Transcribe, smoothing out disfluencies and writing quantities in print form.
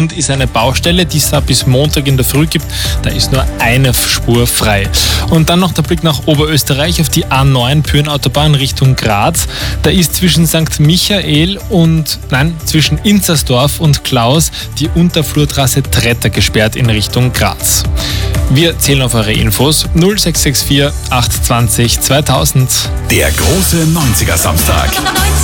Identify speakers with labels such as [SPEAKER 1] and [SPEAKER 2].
[SPEAKER 1] Grund ist eine Baustelle, die es da bis Montag in der Früh gibt. Da ist nur eine Spur frei. Und dann noch der Blick nach Oberösterreich auf die A9 Pyhrn-Autobahn Richtung Graz. Da ist zwischen St. Michael zwischen Inzersdorf und Klaus die Unterflurtrasse Tretter gesperrt in Richtung Graz. Wir zählen auf eure Infos 0664 820 2000.
[SPEAKER 2] Der große 90er Samstag.